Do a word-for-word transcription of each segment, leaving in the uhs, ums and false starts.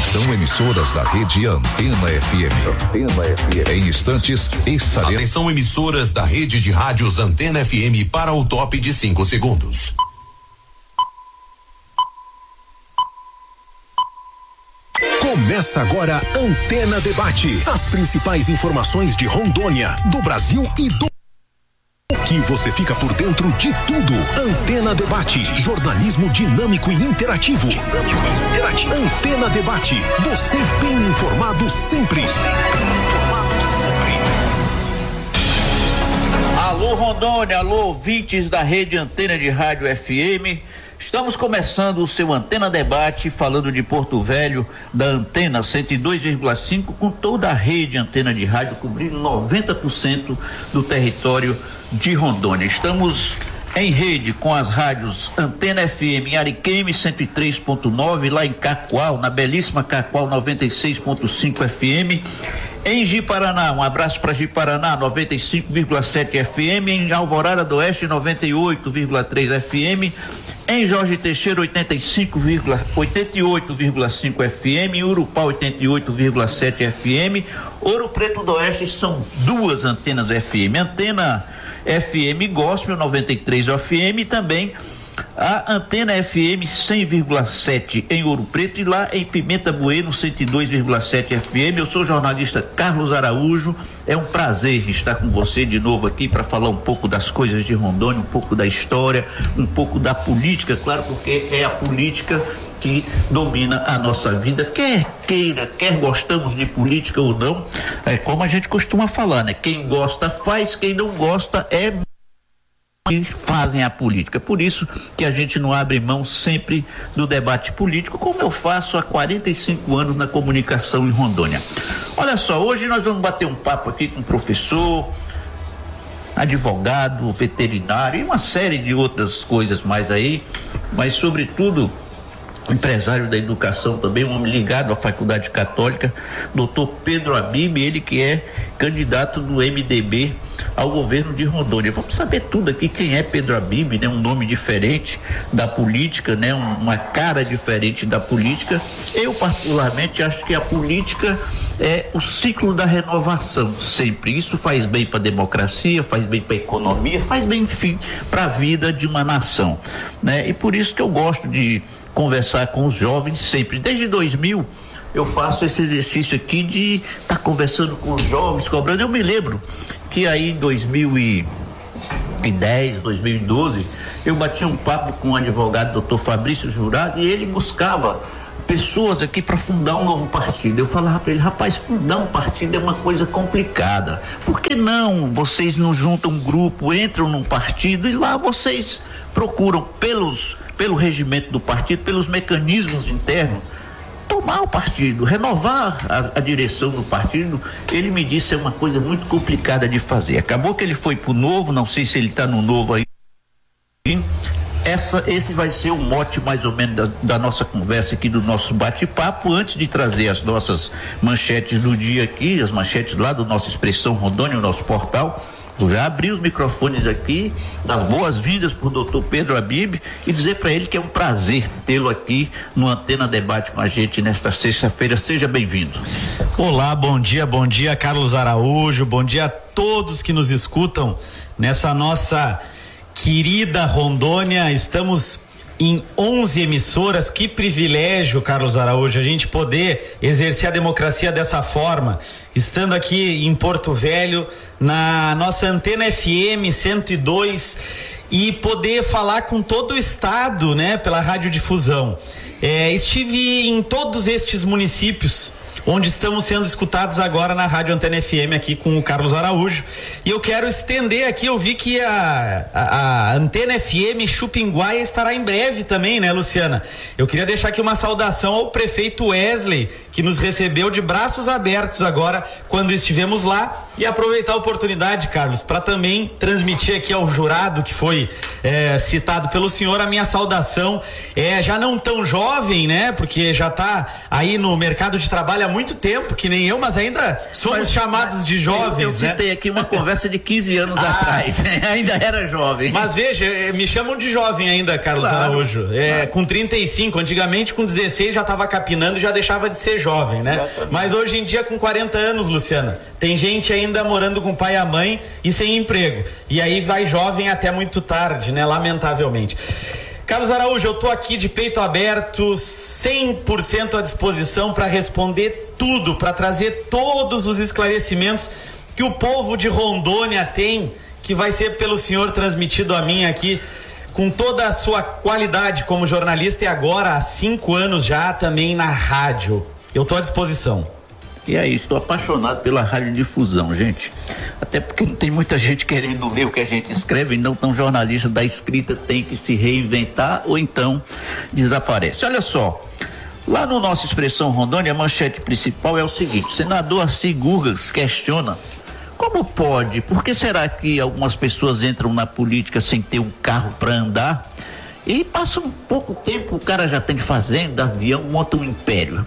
Atenção, emissoras da rede Antena F M. Antena F M. Em instantes, estaremos. Atenção, emissoras da rede de rádios Antena F M para o top de cinco segundos. Começa agora Antena Debate. As principais informações de Rondônia, do Brasil e do que você fica por dentro de tudo. Antena Debate, jornalismo dinâmico e interativo. Dinâmico e interativo. Antena Debate, você bem informado sempre. Você bem informado sempre. Alô Rondônia, alô ouvintes da rede Antena de Rádio F M. Estamos começando o seu Antena Debate, falando de Porto Velho, da Antena cento e dois vírgula cinco, com toda a rede Antena de Rádio, cobrindo noventa por cento do território de Rondônia. Estamos em rede com as rádios Antena F M em Ariquemes cento e três ponto nove, lá em Cacoal, na belíssima Cacoal noventa e seis ponto cinco F M. Em Ji-Paraná, um abraço para Ji-Paraná, noventa e cinco vírgula sete F M. Em Alvorada do Oeste, noventa e oito vírgula três F M. Em Jorge Teixeira, oitenta e cinco vírgula oito vírgula cinco F M. Em Urupá, oitenta e oito vírgula sete F M. Ouro Preto do Oeste são duas antenas F M. Antena F M Gospel, noventa e três F M, e também a Antena F M cem vírgula sete em Ouro Preto, e lá em Pimenta Bueno, cento e dois vírgula sete F M. Eu sou o jornalista Carlos Araújo. É um prazer estar com você de novo aqui para falar um pouco das coisas de Rondônia, um pouco da história, um pouco da política, claro, porque é a política que domina a nossa vida, quer queira, quer gostamos de política ou não, é como a gente costuma falar, né? Quem gosta faz, quem não gosta é que fazem a política. Por isso que a gente não abre mão sempre do debate político, como eu faço há quarenta e cinco anos na comunicação em Rondônia. Olha só, hoje nós vamos bater um papo aqui com o professor, advogado, veterinário e uma série de outras coisas mais aí, mas sobretudo empresário da educação também, um homem ligado à Faculdade Católica, doutor Pedro Abib, ele que é candidato do M D B ao governo de Rondônia. Vamos saber tudo aqui quem é Pedro Abib, né? Um nome diferente da política, né? Um, uma cara diferente da política. Eu particularmente acho que a política é o ciclo da renovação, sempre. Isso faz bem para a democracia, faz bem para a economia, faz bem, enfim, para a vida de uma nação, né? E por isso que eu gosto de conversar com os jovens sempre. Desde dois mil eu faço esse exercício aqui de estar tá conversando com os jovens, cobrando. Eu me lembro que aí em dois mil e dez, dois mil e doze, eu bati um papo com o advogado doutor Fabrício Jurado, e ele buscava pessoas aqui para fundar um novo partido. Eu falava para ele, rapaz, fundar um partido é uma coisa complicada. Por que não vocês não juntam um grupo, entram num partido e lá vocês procuram pelos pelo regimento do partido, pelos mecanismos internos, tomar o partido, renovar a, a direção do partido. Ele me disse, é uma coisa muito complicada de fazer. Acabou que ele foi pro Novo, não sei se ele está no Novo aí. Essa, esse vai ser o mote mais ou menos da, da nossa conversa aqui, do nosso bate-papo, antes de trazer as nossas manchetes do dia aqui, as manchetes lá do nosso Expressão Rondônia, o nosso portal. Eu já abri os microfones aqui, das boas-vindas para o doutor Pedro Abib, e dizer para ele que é um prazer tê-lo aqui no Antena Debate com a gente nesta sexta-feira. Seja bem-vindo. Olá, bom dia, bom dia, Carlos Araújo, bom dia a todos que nos escutam nessa nossa querida Rondônia. Estamos em onze emissoras. Que privilégio, Carlos Araújo, a gente poder exercer a democracia dessa forma, estando aqui em Porto Velho, na nossa Antena F M cento e dois, e poder falar com todo o estado, né, pela radiodifusão. É, estive em todos estes municípios onde estamos sendo escutados agora na Rádio Antena F M aqui com o Carlos Araújo, e eu quero estender aqui, eu vi que a, a, a Antena F M Chupinguaia estará em breve também, né, Luciana? Eu queria deixar aqui uma saudação ao prefeito Wesley, que nos recebeu de braços abertos agora quando estivemos lá, e aproveitar a oportunidade, Carlos, para também transmitir aqui ao jurado que foi é, citado pelo senhor a minha saudação, é, já não tão jovem, né, porque já está aí no mercado de trabalho trabalha há muito tempo, que nem eu, mas ainda somos mas, chamados mas, de jovens, eu, eu né? citei aqui uma conversa de quinze anos ah, atrás, ainda era jovem. Mas veja, me chamam de jovem ainda, Carlos claro, Araújo. É, claro. Com trinta e cinco, antigamente com dezesseis já estava capinando e já deixava de ser jovem, né? Exatamente. Mas hoje em dia com quarenta anos, Luciana, tem gente ainda morando com o pai e a mãe e sem emprego. E aí vai jovem até muito tarde, né? Lamentavelmente. Carlos Araújo, eu estou aqui de peito aberto, cem por cento à disposição para responder tudo, para trazer todos os esclarecimentos que o povo de Rondônia tem, que vai ser pelo senhor transmitido a mim aqui, com toda a sua qualidade como jornalista e agora há cinco anos já também na rádio. Eu estou à disposição. E aí, estou apaixonado pela radiodifusão, gente. Até porque não tem muita gente querendo ler o que a gente escreve, não tão jornalista da escrita tem que se reinventar ou então desaparece. Olha só, lá no nosso Expressão Rondônia, a manchete principal é o seguinte: o senador Assi Gurgas questiona como pode, por que será que algumas pessoas entram na política sem ter um carro para andar e passa um pouco tempo, o cara já tem fazenda, avião, monta um império.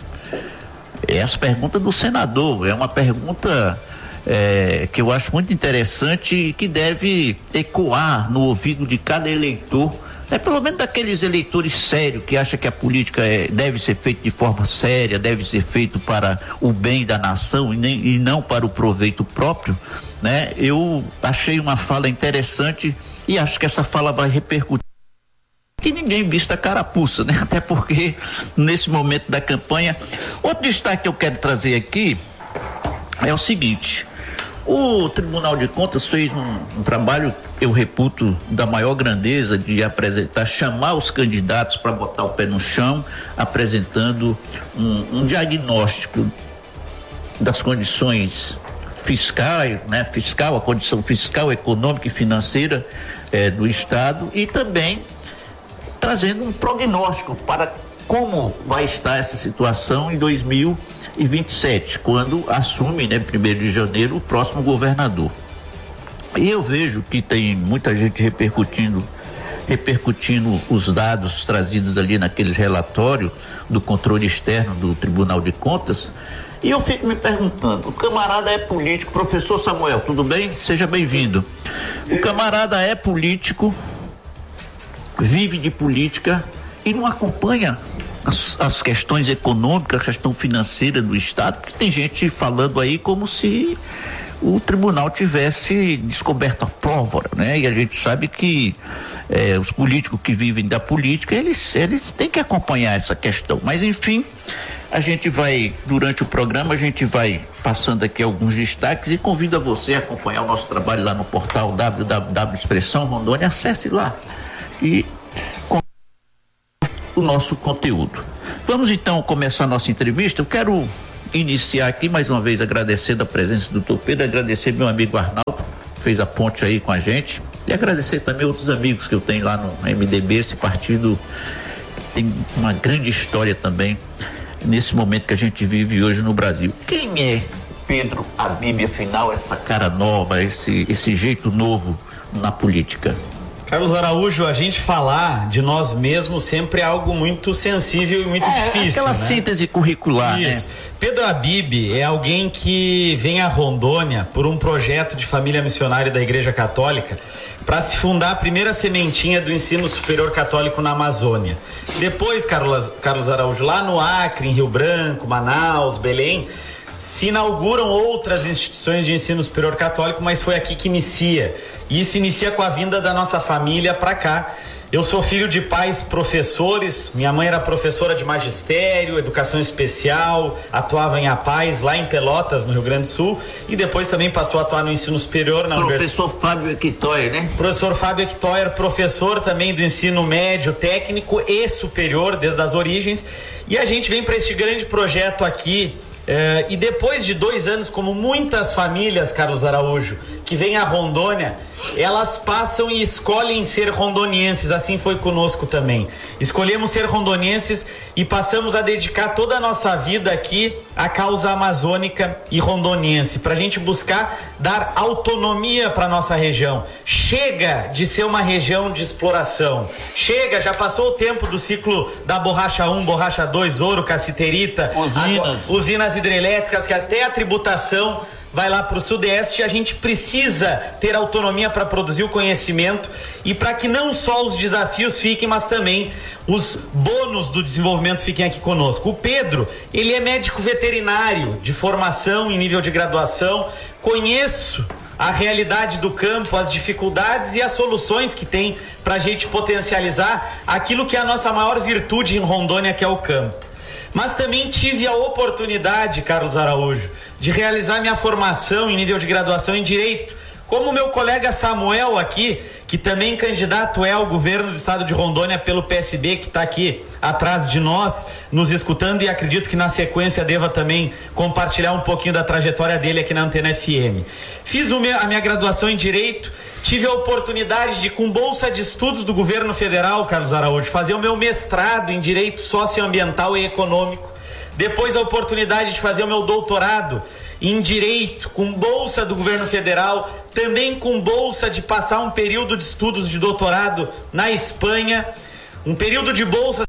Essa pergunta do senador é uma pergunta é, que eu acho muito interessante e que deve ecoar no ouvido de cada eleitor, é pelo menos daqueles eleitores sérios que acham que a política é, deve ser feita de forma séria, deve ser feito para o bem da nação e, nem, e não para o proveito próprio, né? Eu achei uma fala interessante e acho que essa fala vai repercutir. Que ninguém vista a carapuça, né? Até porque nesse momento da campanha. Outro destaque que eu quero trazer aqui é o seguinte: o Tribunal de Contas fez um, um trabalho, eu reputo, da maior grandeza de apresentar, chamar os candidatos para botar o pé no chão, apresentando um, um diagnóstico das condições fiscais, né? Fiscal, a condição fiscal, econômica e financeira eh, do Estado e também trazendo um prognóstico para como vai estar essa situação em dois mil e vinte e sete, quando assume, né, primeiro de janeiro, o próximo governador. E eu vejo que tem muita gente repercutindo, repercutindo os dados trazidos ali naqueles relatórios do controle externo do Tribunal de Contas, e eu fico me perguntando, o camarada é político, professor Samuel, tudo bem? Seja bem-vindo. O camarada é político, vive de política e não acompanha as, as questões econômicas, a questão financeira do Estado, porque tem gente falando aí como se o tribunal tivesse descoberto a pólvora, né? E a gente sabe que eh, os políticos que vivem da política, eles, eles têm que acompanhar essa questão. Mas enfim, a gente vai, durante o programa, a gente vai passando aqui alguns destaques e convido a você a acompanhar o nosso trabalho lá no portal w w w ponto expressão rondônia, acesse lá e com o nosso conteúdo. Vamos então começar a nossa entrevista. Eu quero iniciar aqui mais uma vez agradecendo a presença do doutor Pedro, agradecer meu amigo Arnaldo, que fez a ponte aí com a gente, e agradecer também outros amigos que eu tenho lá no M D B, esse partido que tem uma grande história também nesse momento que a gente vive hoje no Brasil. Quem é Pedro Habib, afinal, essa cara nova, esse, esse jeito novo na política? Carlos Araújo, a gente falar de nós mesmos sempre é algo muito sensível e muito é, difícil. Aquela né? síntese curricular, Isso. né? Pedro Habib é alguém que vem a Rondônia por um projeto de família missionária da Igreja Católica para se fundar a primeira sementinha do ensino superior católico na Amazônia. Depois, Carlos, Carlos Araújo, lá no Acre, em Rio Branco, Manaus, Belém, se inauguram outras instituições de ensino superior católico, mas foi aqui que inicia. E isso inicia com a vinda da nossa família para cá. Eu sou filho de pais professores, minha mãe era professora de magistério, educação especial, atuava em APAES lá em Pelotas, no Rio Grande do Sul, e depois também passou a atuar no ensino superior na universidade. Professor Fábio Equitoyer, né? Professor Fábio Equitoyer, professor também do ensino médio, técnico e superior, desde as origens, e a gente vem para este grande projeto aqui. É, e depois de dois anos, como muitas famílias, Carlos Araújo, que vêm a Rondônia, elas passam e escolhem ser rondonienses. Assim foi conosco também. Escolhemos ser rondonienses e passamos a dedicar toda a nossa vida aqui à causa amazônica e rondoniense, para a gente buscar dar autonomia para nossa região. Chega de ser uma região de exploração. Chega, já passou o tempo do ciclo da borracha um, borracha dois, ouro, cassiterita, usinas, usinas das hidrelétricas, que até a tributação vai lá para o Sudeste. A gente precisa ter autonomia para produzir o conhecimento e para que não só os desafios fiquem, mas também os bônus do desenvolvimento fiquem aqui conosco. O Pedro, ele é médico veterinário de formação em nível de graduação. Conheço a realidade do campo, as dificuldades e as soluções que tem para a gente potencializar aquilo que é a nossa maior virtude em Rondônia, que é o campo. Mas também tive a oportunidade, Carlos Araújo, de realizar minha formação em nível de graduação em Direito, como o meu colega Samuel aqui, que também candidato é ao governo do estado de Rondônia pelo P S B, que está aqui atrás de nós, nos escutando, e acredito que na sequência deva também compartilhar um pouquinho da trajetória dele aqui na Antena F M. Fiz o meu, a minha graduação em Direito, tive a oportunidade de, com bolsa de estudos do governo federal, Carlos Araújo, fazer o meu mestrado em Direito Socioambiental e Econômico. Depois a oportunidade de fazer o meu doutorado em Direito, com bolsa do governo federal, também com bolsa de passar um período de estudos de doutorado na Espanha, um período de bolsa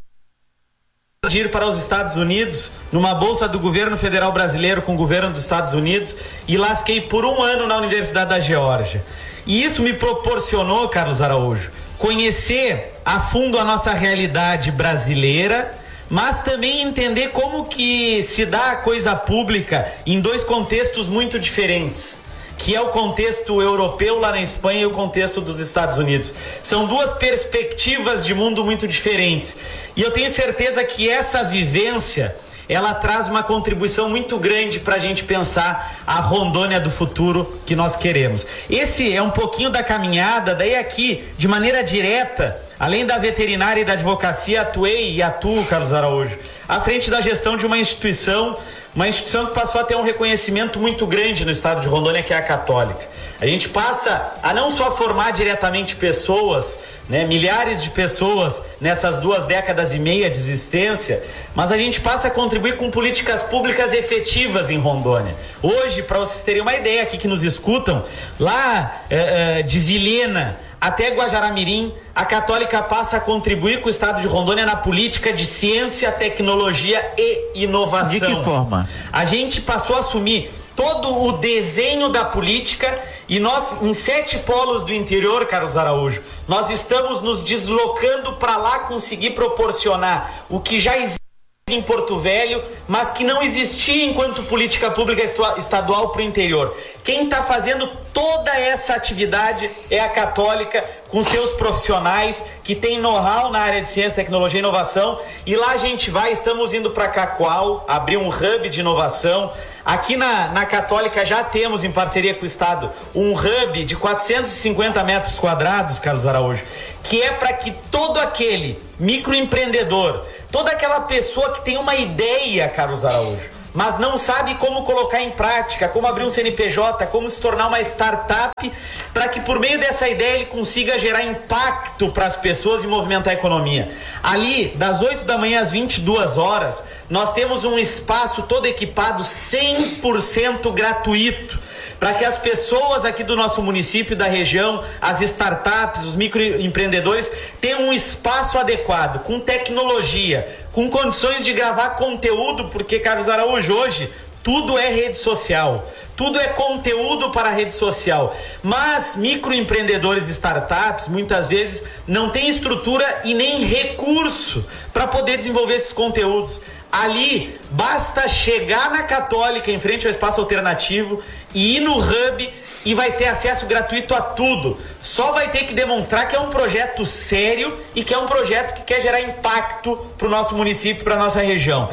de ir para os Estados Unidos, numa bolsa do governo federal brasileiro com o governo dos Estados Unidos, e lá fiquei por um ano na Universidade da Geórgia. E isso me proporcionou, Carlos Araújo, conhecer a fundo a nossa realidade brasileira, mas também entender como que se dá a coisa pública em dois contextos muito diferentes, que é o contexto europeu lá na Espanha e o contexto dos Estados Unidos. São duas perspectivas de mundo muito diferentes. E eu tenho certeza que essa vivência, ela traz uma contribuição muito grande para a gente pensar a Rondônia do futuro que nós queremos. Esse é um pouquinho da caminhada. Daí aqui, de maneira direta, além da veterinária e da advocacia, atuei e atuo, Carlos Araújo, à frente da gestão de uma instituição, uma instituição que passou a ter um reconhecimento muito grande no estado de Rondônia, que é a Católica. A gente passa a não só formar diretamente pessoas, né, milhares de pessoas nessas duas décadas e meia de existência, mas a gente passa a contribuir com políticas públicas efetivas em Rondônia. Hoje, para vocês terem uma ideia aqui que nos escutam, lá é, é, de Vilhena até Guajará-Mirim, a Católica passa a contribuir com o estado de Rondônia na política de ciência, tecnologia e inovação. De que forma? A gente passou a assumir todo o desenho da política e nós, em sete polos do interior, Carlos Araújo, nós estamos nos deslocando para lá conseguir proporcionar o que já existe em Porto Velho, mas que não existia enquanto política pública estadual para o interior. Quem está fazendo toda essa atividade é a Católica, com seus profissionais que tem know-how na área de ciência, tecnologia e inovação. E lá a gente vai, estamos indo para Cacoal, abrir um hub de inovação. Aqui na, na Católica já temos, em parceria com o Estado, um hub de quatrocentos e cinquenta metros quadrados, Carlos Araújo, que é para que todo aquele microempreendedor, toda aquela pessoa que tem uma ideia, Carlos Araújo, mas não sabe como colocar em prática, como abrir um C N P J, como se tornar uma startup, para que por meio dessa ideia ele consiga gerar impacto para as pessoas e movimentar a economia. Ali, das oito da manhã às vinte e duas horas, nós temos um espaço todo equipado cem por cento gratuito, para que as pessoas aqui do nosso município, da região, as startups, os microempreendedores, tenham um espaço adequado, com tecnologia, com condições de gravar conteúdo, porque, Carlos Araújo, hoje tudo é rede social, tudo é conteúdo para a rede social, mas microempreendedores e startups muitas vezes não têm estrutura e nem recurso para poder desenvolver esses conteúdos. Ali, basta chegar na Católica, em frente ao espaço alternativo, e ir no hub e vai ter acesso gratuito a tudo. Só vai ter que demonstrar que é um projeto sério e que é um projeto que quer gerar impacto para o nosso município, para a nossa região.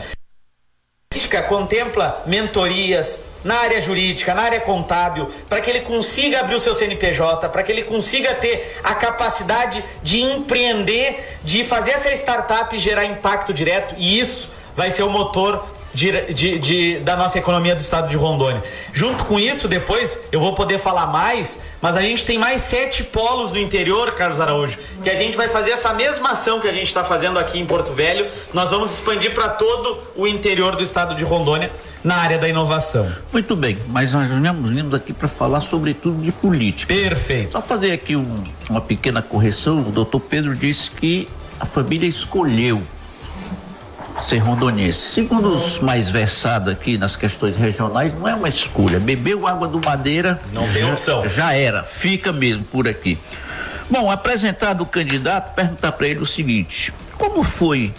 A política contempla mentorias na área jurídica, na área contábil, para que ele consiga abrir o seu C N P J, para que ele consiga ter a capacidade de empreender, de fazer essa startup gerar impacto direto, e isso vai ser o motor de, de, de, da nossa economia do estado de Rondônia. Junto com isso, depois eu vou poder falar mais, mas a gente tem mais sete polos no interior, Carlos Araújo, que a gente vai fazer essa mesma ação que a gente está fazendo aqui em Porto Velho, nós vamos expandir para todo o interior do estado de Rondônia na área da inovação. Muito bem, mas nós viemos aqui para falar sobretudo de política. Perfeito. Só fazer aqui um, uma pequena correção, o doutor Pedro disse que a família escolheu ser rondoniense. Segundo os mais versados aqui nas questões regionais, não é uma escolha. Bebeu água do Madeira, não tem opção. Já era, fica mesmo por aqui. Bom, apresentado o candidato, perguntar para ele o seguinte: como foi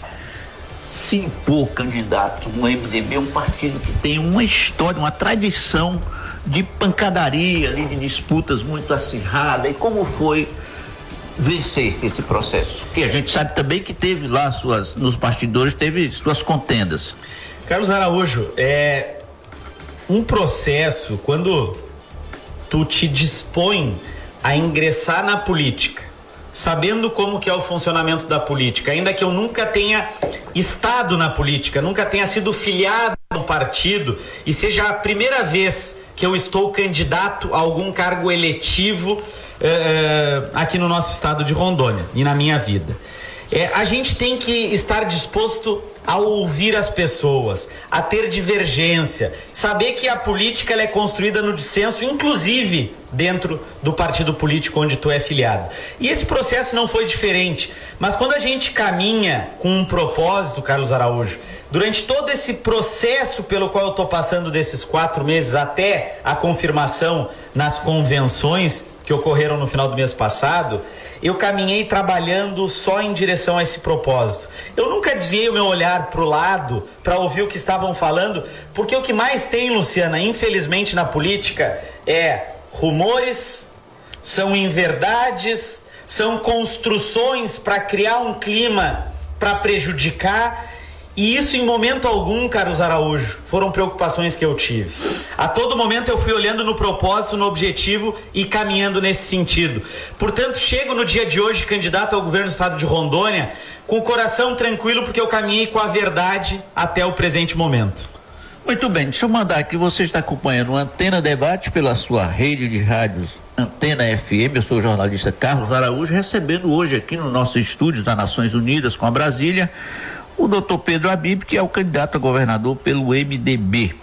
se impor candidato no M D B, um partido que tem uma história, uma tradição de pancadaria, ali, de disputas muito acirradas, e como foi vencer esse processo? Que a gente sabe também que teve lá suas, nos bastidores, teve suas contendas. Carlos Araújo, é um processo, quando tu te dispõe a ingressar na política, sabendo como que é o funcionamento da política, ainda que eu nunca tenha estado na política, nunca tenha sido filiado a um partido, e seja a primeira vez que eu estou candidato a algum cargo eletivo eh, aqui no nosso estado de Rondônia e na minha vida. É, a gente tem que estar disposto a ouvir as pessoas, a ter divergência, saber que a política ela é construída no dissenso, inclusive dentro do partido político onde tu é filiado. E esse processo não foi diferente, mas quando a gente caminha com um propósito, Carlos Araújo, durante todo esse processo pelo qual eu estou passando desses quatro meses até a confirmação nas convenções que ocorreram no final do mês passado, eu caminhei trabalhando só em direção a esse propósito. Eu nunca desviei o meu olhar para o lado para ouvir o que estavam falando, porque o que mais tem, Luciana, infelizmente na política, é rumores, são inverdades, são construções para criar um clima para prejudicar. E isso em momento algum, Carlos Araújo, foram preocupações que eu tive. A todo momento eu fui olhando no propósito, no objetivo e caminhando nesse sentido. Portanto, chego no dia de hoje, candidato ao governo do estado de Rondônia, com o coração tranquilo, porque eu caminhei com a verdade até o presente momento. Muito bem, deixa eu mandar aqui, você está acompanhando o Antena Debate pela sua rede de rádios Antena F M, eu sou o jornalista Carlos Araújo, recebendo hoje aqui no nosso estúdio das Nações Unidas com a Brasília, o doutor Pedro Habib, que é o candidato a governador pelo M D B.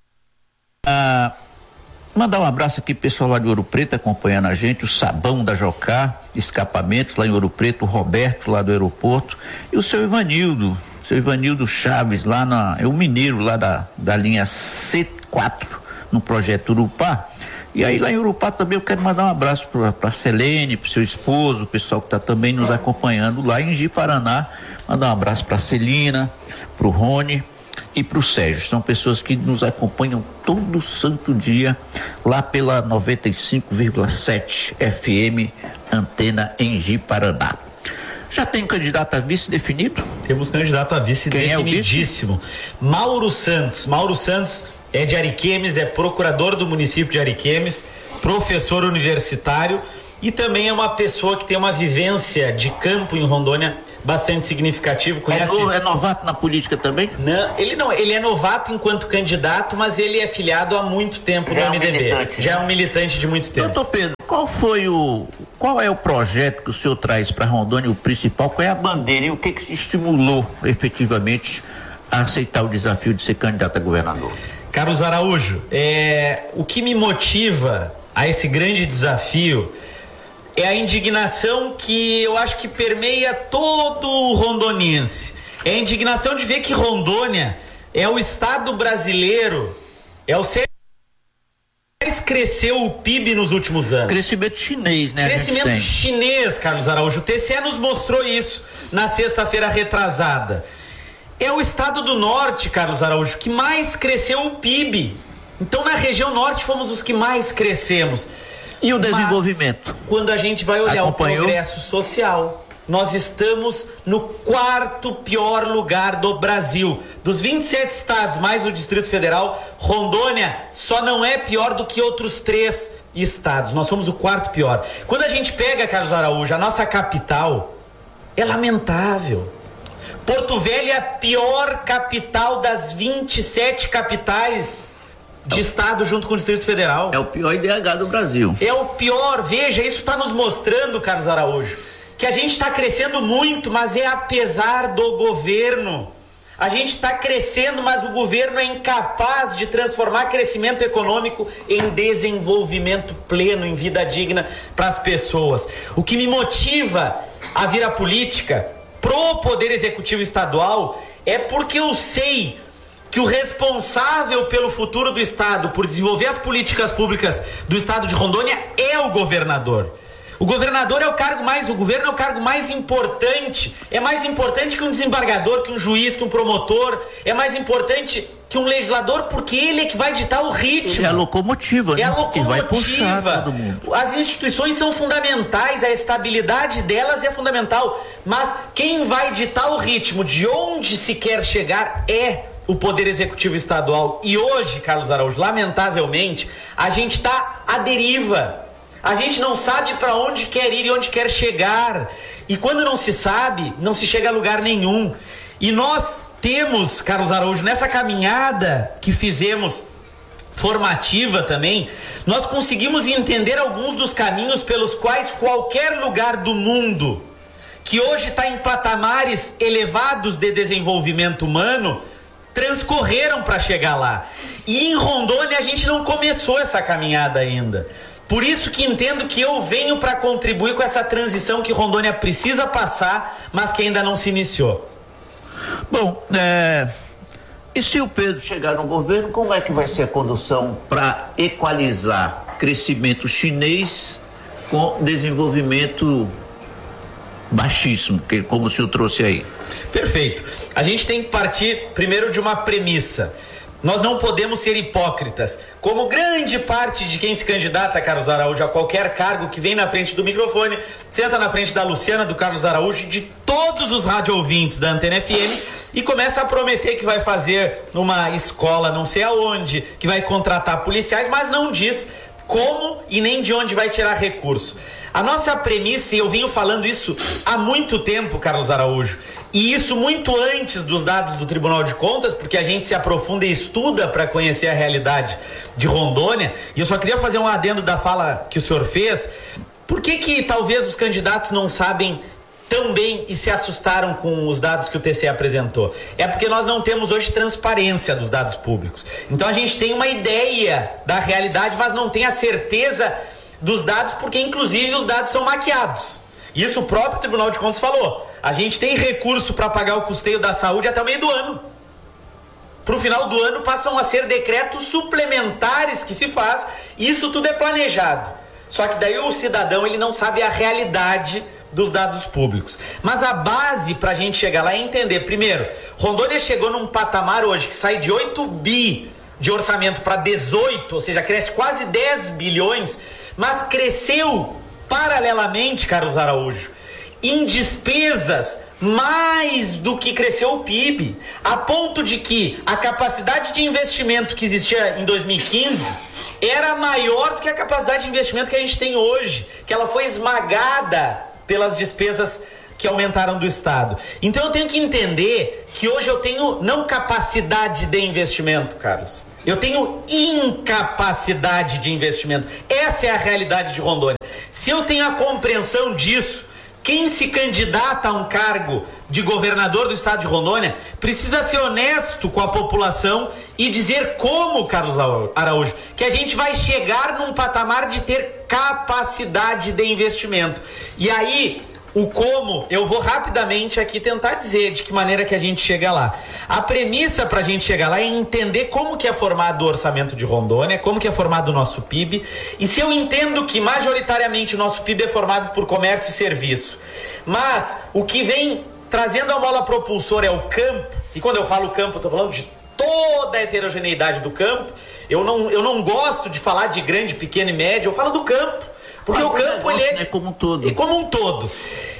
Ah, mandar um abraço aqui, pessoal lá de Ouro Preto acompanhando a gente, o Sabão da Jocá, Escapamentos lá em Ouro Preto, o Roberto lá do aeroporto e o seu Ivanildo, seu Ivanildo Chaves lá na, é o mineiro lá da, da linha C quatro, no projeto Urupá. E aí lá em Urupá também eu quero mandar um abraço para a Selene, para o seu esposo, o pessoal que está também nos acompanhando lá em Ji-Paraná. Mandar um abraço para a Celina, para o Rony e para o Sérgio. São pessoas que nos acompanham todo santo dia lá pela noventa e cinco vírgula sete F M Antena em Ji-Paraná. Já tem candidato a vice definido? Temos candidato a vice Quem definidíssimo. É o vice? Mauro Santos. Mauro Santos é de Ariquemes, é procurador do município de Ariquemes, professor universitário e também é uma pessoa que tem uma vivência de campo em Rondônia bastante significativo. Conhece... É, no, é novato na política também? Não, ele não, ele é novato enquanto candidato, mas ele é filiado há muito tempo no M D B. É Já é um militante de muito tempo. Doutor Pedro, qual foi o, qual é o projeto que o senhor traz para Rondônia, o principal, qual é a bandeira e o que que estimulou efetivamente a aceitar o desafio de ser candidato a governador? Carlos Araújo, é, o que me motiva a esse grande desafio é a indignação que eu acho que permeia todo o rondoniense. É a indignação de ver que Rondônia é o estado brasileiro, é o que mais cresceu o P I B nos últimos anos. Crescimento chinês, né? Crescimento chinês, Carlos Araújo. O T C E nos mostrou isso na sexta-feira retrasada. É o estado do norte, Carlos Araújo, que mais cresceu o P I B. Então, na região norte, fomos os que mais crescemos. E o desenvolvimento? Mas, quando a gente vai olhar Acompanhou? o progresso social, nós estamos no quarto pior lugar do Brasil. Dos vinte e sete estados, mais o Distrito Federal, Rondônia só não é pior do que outros três estados. Nós somos o quarto pior. Quando a gente pega, Carlos Araújo, a nossa capital, é lamentável. Porto Velho é a pior capital das vinte e sete capitais de estado junto com o Distrito Federal. É o pior I D H do Brasil. É o pior, veja, isso está nos mostrando, Carlos Araújo, que a gente está crescendo muito, mas é apesar do governo. A gente está crescendo, mas o governo é incapaz de transformar crescimento econômico em desenvolvimento pleno, em vida digna para as pessoas. O que me motiva a vir à política pro Poder Executivo Estadual é porque eu sei que o responsável pelo futuro do Estado, por desenvolver as políticas públicas do Estado de Rondônia, é o governador. O governador é o cargo mais, o governo é o cargo mais importante, é mais importante que um desembargador, que um juiz, que um promotor, é mais importante que um legislador, porque ele é que vai ditar o ritmo. É a locomotiva, né? É a locomotiva. Que vai puxar todo mundo. As instituições são fundamentais, a estabilidade delas é fundamental, mas quem vai ditar o ritmo de onde se quer chegar é o Poder Executivo Estadual. E hoje, Carlos Araújo, lamentavelmente, a gente está à deriva. A gente não sabe para onde quer ir e onde quer chegar. E quando não se sabe, não se chega a lugar nenhum. E nós temos, Carlos Araújo, nessa caminhada que fizemos, formativa também, nós conseguimos entender alguns dos caminhos pelos quais qualquer lugar do mundo que hoje está em patamares elevados de desenvolvimento humano transcorreram para chegar lá. E em Rondônia a gente não começou essa caminhada ainda. Por isso que entendo que eu venho para contribuir com essa transição que Rondônia precisa passar, mas que ainda não se iniciou. Bom, é... e se o Pedro chegar no governo, como é que vai ser a condução para equalizar crescimento chinês com desenvolvimento baixíssimo, que, como o senhor trouxe aí? Perfeito. A gente tem que partir primeiro de uma premissa. Nós não podemos ser hipócritas. Como grande parte de quem se candidata, Carlos Araújo, a qualquer cargo que vem na frente do microfone, senta na frente da Luciana, do Carlos Araújo, de todos os rádio ouvintes da Antena F M e começa a prometer que vai fazer numa escola não sei aonde, que vai contratar policiais, mas não diz como e nem de onde vai tirar recurso. A nossa premissa, e eu venho falando isso há muito tempo, Carlos Araújo, e isso muito antes dos dados do Tribunal de Contas, porque a gente se aprofunda e estuda para conhecer a realidade de Rondônia, e eu só queria fazer um adendo da fala que o senhor fez. Por que que talvez os candidatos não sabem tão bem e se assustaram com os dados que o T C E apresentou? É porque nós não temos hoje transparência dos dados públicos. Então a gente tem uma ideia da realidade, mas não tem a certeza dos dados, porque inclusive os dados são maquiados. Isso o próprio Tribunal de Contas falou. A gente tem recurso para pagar o custeio da saúde até o meio do ano. Para o final do ano passam a ser decretos suplementares que se faz, e isso tudo é planejado. Só que daí o cidadão ele não sabe a realidade dos dados públicos. Mas a base para a gente chegar lá é entender, primeiro, Rondônia chegou num patamar hoje que sai de oito bi de orçamento para dezoito, ou seja, cresce quase dez bilhões, mas cresceu paralelamente, Carlos Araújo, em despesas mais do que cresceu o P I B, a ponto de que a capacidade de investimento que existia em dois mil e quinze era maior do que a capacidade de investimento que a gente tem hoje, que ela foi esmagada pelas despesas que aumentaram do Estado. Então eu tenho que entender que hoje eu tenho não capacidade de investimento, Carlos. Eu tenho incapacidade de investimento. Essa é a realidade de Rondônia. Se eu tenho a compreensão disso, quem se candidata a um cargo de governador do Estado de Rondônia precisa ser honesto com a população e dizer como, Carlos Araújo, que a gente vai chegar num patamar de ter capacidade de investimento. E aí, o como, eu vou rapidamente aqui tentar dizer de que maneira que a gente chega lá. A premissa para a gente chegar lá é entender como que é formado o orçamento de Rondônia, como que é formado o nosso P I B, e se eu entendo que majoritariamente o nosso P I B é formado por comércio e serviço, mas o que vem trazendo a mola propulsora é o campo, e quando eu falo campo eu estou falando de toda a heterogeneidade do campo. Eu não, eu não gosto de falar de grande, pequeno e médio, eu falo do campo, porque ah, o campo ele é, é como um todo. É como um todo.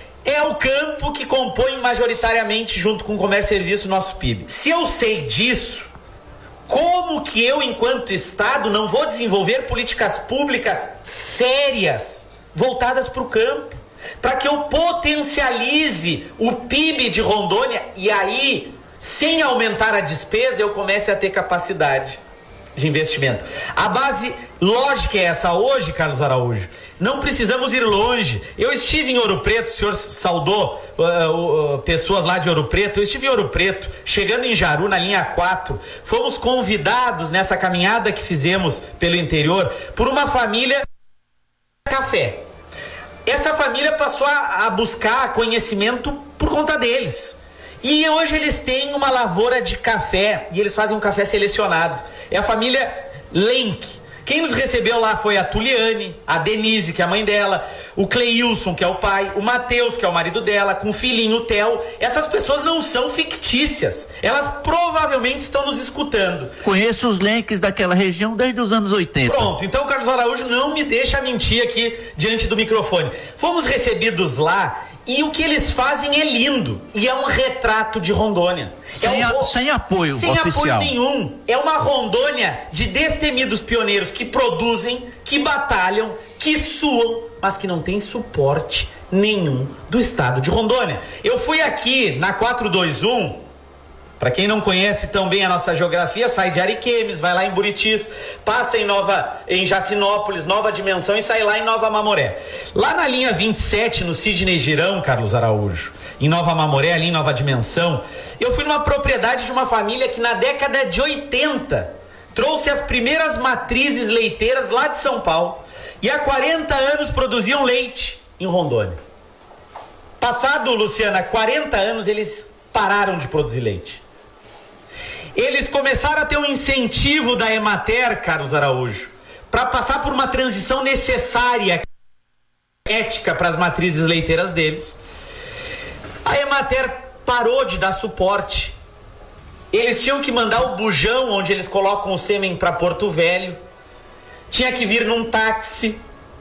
É o campo que compõe majoritariamente, junto com o comércio e serviço, o nosso P I B. Se eu sei disso, como que eu, enquanto Estado, não vou desenvolver políticas públicas sérias, voltadas para o campo, para que eu potencialize o P I B de Rondônia e aí, sem aumentar a despesa, eu comece a ter capacidade de investimento. A base lógica é essa hoje, Carlos Araújo. Não precisamos ir longe. Eu estive em Ouro Preto, o senhor saudou uh, uh, pessoas lá de Ouro Preto. Eu estive em Ouro Preto, chegando em Jaru, na linha quatro. Fomos convidados nessa caminhada que fizemos pelo interior por uma família café. Essa família passou a, a buscar conhecimento por conta deles. E hoje eles têm uma lavoura de café e eles fazem um café selecionado. É a família Lenk. Quem nos recebeu lá foi a Tuliane, a Denise, que é a mãe dela, o Cleilson, que é o pai, o Matheus, que é o marido dela, com o filhinho, o Theo. Essas pessoas não são fictícias. Elas provavelmente estão nos escutando. Conheço os Lenks daquela região desde os anos oitenta. Pronto, então o Carlos Araújo não me deixa mentir aqui diante do microfone. Fomos recebidos lá e o que eles fazem é lindo. E é um retrato de Rondônia. Sem, é um, a, sem apoio sem oficial. Sem apoio nenhum. É uma Rondônia de destemidos pioneiros que produzem, que batalham, que suam, mas que não tem suporte nenhum do estado de Rondônia. Eu fui aqui na quatro dois um, para quem não conhece tão bem a nossa geografia, sai de Ariquemes, vai lá em Buritis, passa em Nova, em Jacinópolis, Nova Dimensão e sai lá em Nova Mamoré. Lá na linha vinte e sete, no Sidney Girão, Carlos Araújo, em Nova Mamoré, ali em Nova Dimensão, eu fui numa propriedade de uma família que na década de oitenta trouxe as primeiras matrizes leiteiras lá de São Paulo e há quarenta anos produziam leite em Rondônia. Passado, Luciana, quarenta anos eles pararam de produzir leite. Eles começaram a ter um incentivo da Emater, Carlos Araújo, para passar por uma transição necessária, ética, para as matrizes leiteiras deles. A Emater parou de dar suporte. Eles tinham que mandar o bujão onde eles colocam o sêmen para Porto Velho. Tinha que vir num táxi.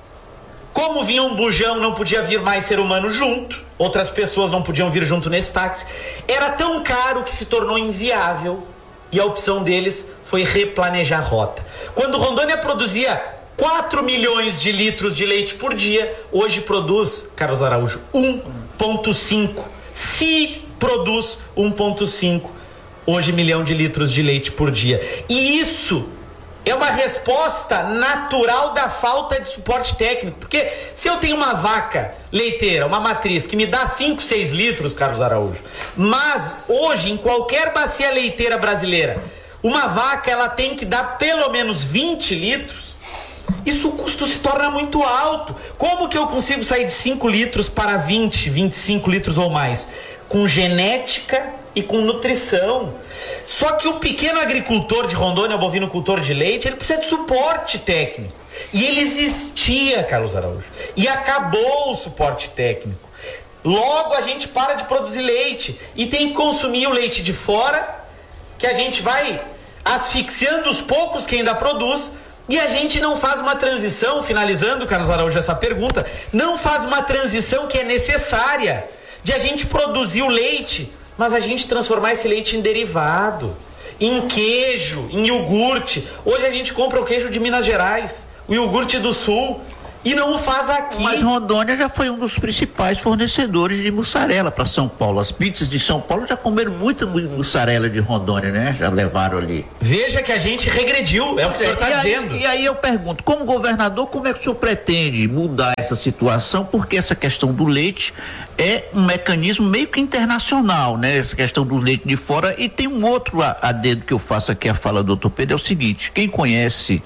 Como vinha um bujão, não podia vir mais ser humano junto. Outras pessoas não podiam vir junto nesse táxi. Era tão caro que se tornou inviável. E a opção deles foi replanejar a rota. Quando Rondônia produzia quatro milhões de litros de leite por dia, hoje produz, Carlos Araújo, um vírgula cinco. Se produz um vírgula cinco, hoje milhão de litros de leite por dia. E isso é uma resposta natural da falta de suporte técnico. Porque se eu tenho uma vaca leiteira, uma matriz, que me dá cinco, seis litros, Carlos Araújo, mas hoje, em qualquer bacia leiteira brasileira, uma vaca ela tem que dar pelo menos vinte litros, isso o custo se torna muito alto. Como que eu consigo sair de cinco litros para vinte, vinte e cinco litros ou mais? Com genética e com nutrição. Só que o pequeno agricultor de Rondônia, o bovinocultor de leite, ele precisa de suporte técnico. E ele existia, Carlos Araújo. E acabou o suporte técnico. Logo a gente para de produzir leite e tem que consumir o leite de fora, que a gente vai asfixiando os poucos que ainda produz, e a gente não faz uma transição, finalizando, Carlos Araújo, essa pergunta, não faz uma transição que é necessária de a gente produzir o leite, mas a gente transformar esse leite em derivado, em queijo, em iogurte. Hoje a gente compra o queijo de Minas Gerais, o iogurte do Sul, e não o faz aqui. Mas Rondônia já foi um dos principais fornecedores de mussarela para São Paulo. As pizzas de São Paulo já comeram muita mussarela de Rondônia, né? Já levaram ali. Veja que a gente regrediu, é o que o senhor está dizendo. E aí eu pergunto, como governador, como é que o senhor pretende mudar essa situação? Porque essa questão do leite é um mecanismo meio que internacional, né? Essa questão do leite de fora. E tem um outro adendo que eu faço aqui, a fala do doutor Pedro, é o seguinte: quem conhece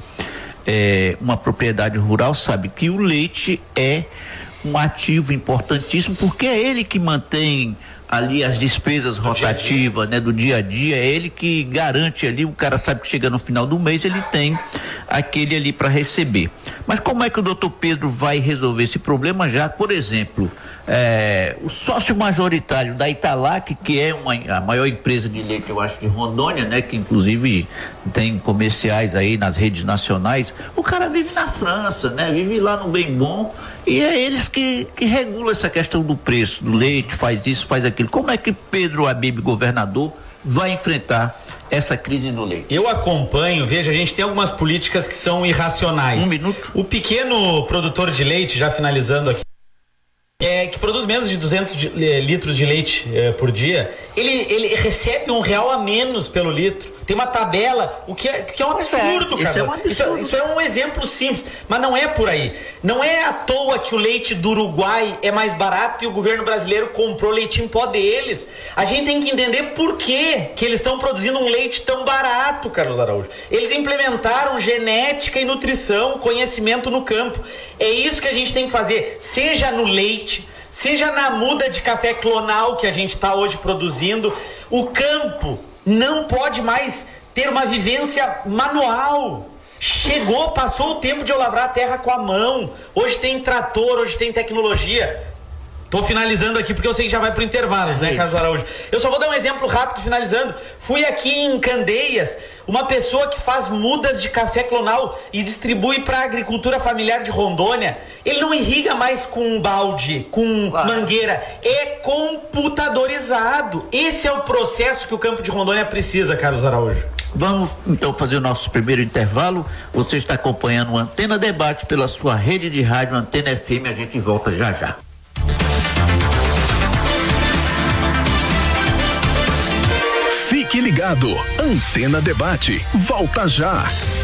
É, uma propriedade rural sabe que o leite é um ativo importantíssimo, porque é ele que mantém ali as despesas rotativas, né, do dia a dia, é ele que garante ali, o cara sabe que chega no final do mês, ele tem aquele ali para receber. Mas como é que o doutor Pedro vai resolver esse problema já, por exemplo, é, o sócio majoritário da Italac, que é uma, a maior empresa de leite, eu acho, de Rondônia, né, que inclusive tem comerciais aí nas redes nacionais, o cara vive na França, né, vive lá no Bem Bom, e é eles que, que regulam essa questão do preço do leite, faz isso, faz aquilo. Como é que Pedro Habib, governador, vai enfrentar essa crise do leite? Eu acompanho, veja, a gente tem algumas políticas que são irracionais. Um minuto. O pequeno produtor de leite, já finalizando aqui, é, que produz menos de duzentos de, é, litros de leite é, por dia, ele, ele recebe um real a menos pelo litro. Tem uma tabela, o que é, que é um absurdo, é, cara. Isso é um absurdo. Isso, é, isso é um exemplo simples, mas não é por aí. Não é à toa que o leite do Uruguai é mais barato e o governo brasileiro comprou leite em pó deles. A gente tem que entender por que que eles estão produzindo um leite tão barato, Carlos Araújo. Eles implementaram genética e nutrição, conhecimento no campo. É isso que a gente tem que fazer, seja no leite, seja na muda de café clonal que a gente está hoje produzindo. O campo não pode mais ter uma vivência manual. Chegou, passou o tempo de eu lavrar a terra com a mão. Hoje tem trator, hoje tem tecnologia. Tô finalizando aqui porque eu sei que já vai pro intervalo, né, Carlos Araújo? Eu só vou dar um exemplo rápido finalizando. Fui aqui em Candeias, uma pessoa que faz mudas de café clonal e distribui para a agricultura familiar de Rondônia. Ele não irriga mais com balde, com claro. mangueira, é computadorizado. Esse é o processo que o campo de Rondônia precisa, Carlos Araújo. Vamos então fazer o nosso primeiro intervalo. Você está acompanhando o Antena Debate pela sua rede de rádio Antena F M. A gente volta já já. Fique ligado, Antena Debate, volta já.